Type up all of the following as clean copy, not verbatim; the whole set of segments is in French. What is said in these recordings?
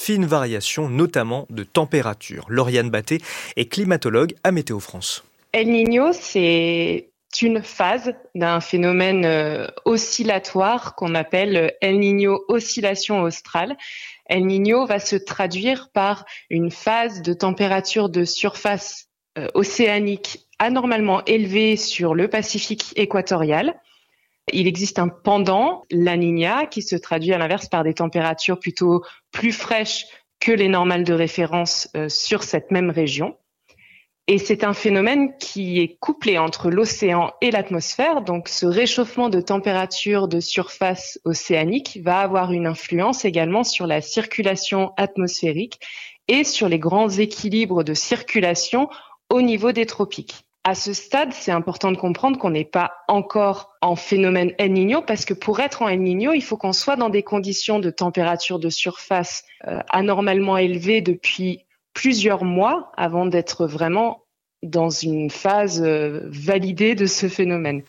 fines variations, notamment de température. Lauriane Batté est climatologue à Météo France. El Niño, c'est une phase d'un phénomène oscillatoire qu'on appelle El Niño oscillation australe. El Niño va se traduire par une phase de température de surface océanique anormalement élevée sur le Pacifique équatorial. Il existe un pendant, la Niña, qui se traduit à l'inverse par des températures plutôt plus fraîches que les normales de référence sur cette même région. Et c'est un phénomène qui est couplé entre l'océan et l'atmosphère. Donc, ce réchauffement de température de surface océanique va avoir une influence également sur la circulation atmosphérique et sur les grands équilibres de circulation au niveau des tropiques. À ce stade, c'est important de comprendre qu'on n'est pas encore en phénomène El Niño parce que pour être en El Niño, il faut qu'on soit dans des conditions de température de surface anormalement élevées depuis plusieurs mois avant d'être vraiment dans une phase validée de ce phénomène.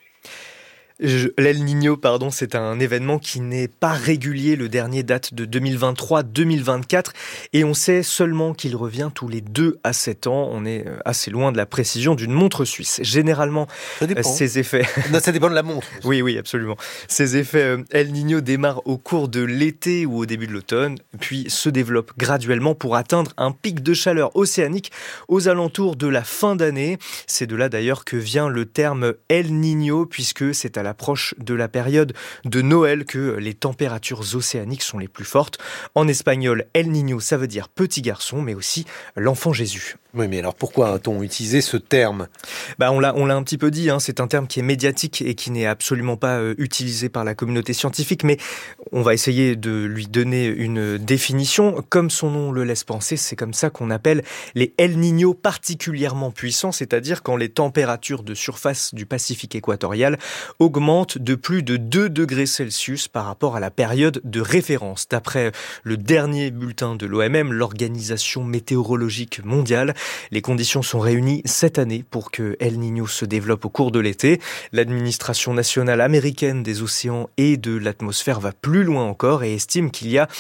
L'El Niño, c'est un événement qui n'est pas régulier. Le dernier date de 2023-2024 et on sait seulement qu'il revient tous les 2 à 7 ans. On est assez loin de la précision d'une montre suisse. Généralement, ces effets... Non, ça dépend de la montre. Oui, absolument. Ces effets El Niño démarrent au cours de l'été ou au début de l'automne, puis se développent graduellement pour atteindre un pic de chaleur océanique aux alentours de la fin d'année. C'est de là d'ailleurs que vient le terme El Niño, puisque c'est à l'approche de la période de Noël que les températures océaniques sont les plus fortes. En espagnol, El Niño, ça veut dire petit garçon, mais aussi l'enfant Jésus. Oui, mais alors pourquoi a-t-on utilisé ce terme ? On l'a un petit peu dit, c'est un terme qui est médiatique et qui n'est absolument pas utilisé par la communauté scientifique, mais on va essayer de lui donner une définition. Comme son nom le laisse penser, c'est comme ça qu'on appelle les El Niño particulièrement puissants, c'est-à-dire quand les températures de surface du Pacifique équatorial augmentent de plus de 2 degrés Celsius par rapport à la période de référence. D'après le dernier bulletin de l'OMM, l'Organisation météorologique mondiale, les conditions sont réunies cette année pour que El Niño se développe au cours de l'été. L'administration nationale américaine des océans et de l'atmosphère va plus loin encore et estime qu'il y a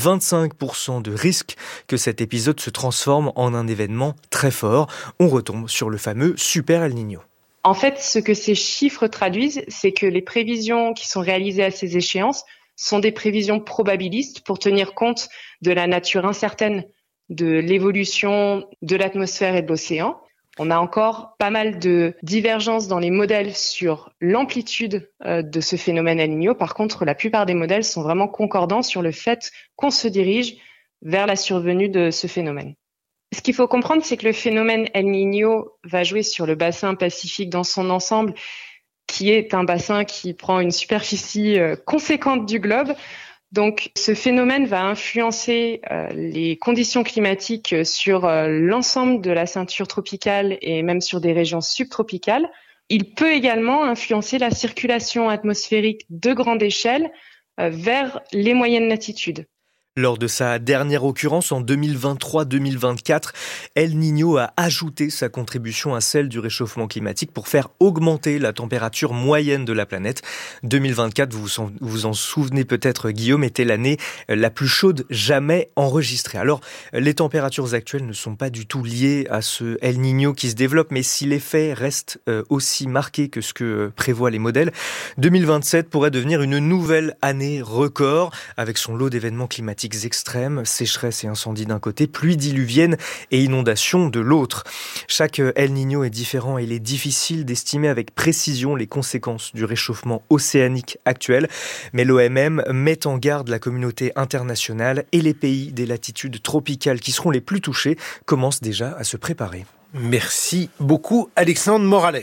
25% de risque que cet épisode se transforme en un événement très fort. On retombe sur le fameux Super El Niño. En fait, ce que ces chiffres traduisent, c'est que les prévisions qui sont réalisées à ces échéances sont des prévisions probabilistes pour tenir compte de la nature incertaine de l'évolution de l'atmosphère et de l'océan. On a encore pas mal de divergences dans les modèles sur l'amplitude de ce phénomène El Niño. Par contre, la plupart des modèles sont vraiment concordants sur le fait qu'on se dirige vers la survenue de ce phénomène. Ce qu'il faut comprendre, c'est que le phénomène El Niño va jouer sur le bassin Pacifique dans son ensemble, qui est un bassin qui prend une superficie conséquente du globe. Donc, ce phénomène va influencer les conditions climatiques sur l'ensemble de la ceinture tropicale et même sur des régions subtropicales. Il peut également influencer la circulation atmosphérique de grande échelle vers les moyennes latitudes. Lors de sa dernière occurrence en 2023-2024, El Niño a ajouté sa contribution à celle du réchauffement climatique pour faire augmenter la température moyenne de la planète. 2024, vous vous en souvenez peut-être, Guillaume, était l'année la plus chaude jamais enregistrée. Alors, les températures actuelles ne sont pas du tout liées à ce El Niño qui se développe, mais si l'effet reste aussi marqué que ce que prévoient les modèles, 2027 pourrait devenir une nouvelle année record avec son lot d'événements climatiques extrêmes, sécheresse et incendies d'un côté, pluies diluviennes et inondations de l'autre. Chaque El Niño est différent et il est difficile d'estimer avec précision les conséquences du réchauffement océanique actuel, mais l'OMM met en garde la communauté internationale et les pays des latitudes tropicales qui seront les plus touchés commencent déjà à se préparer. Merci beaucoup Alexandre Morales.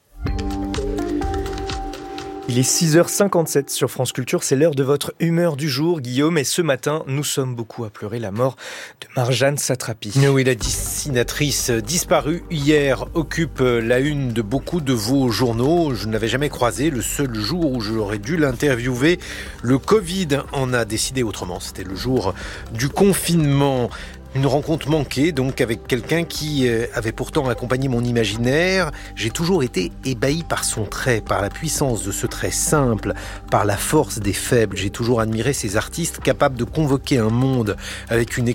Il est 6h57 sur France Culture, c'est l'heure de votre humeur du jour, Guillaume, et ce matin, nous sommes beaucoup à pleurer la mort de Marjane Satrapi. Oui, la dessinatrice disparue hier occupe la une de beaucoup de vos journaux. Je ne l'avais jamais croisée, le seul jour où j'aurais dû l'interviewer. Le Covid en a décidé autrement, c'était le jour du confinement. Une rencontre manquée, donc, avec quelqu'un qui avait pourtant accompagné mon imaginaire. J'ai toujours été ébahi par son trait, par la puissance de ce trait simple, par la force des faibles. J'ai toujours admiré ces artistes capables de convoquer un monde avec une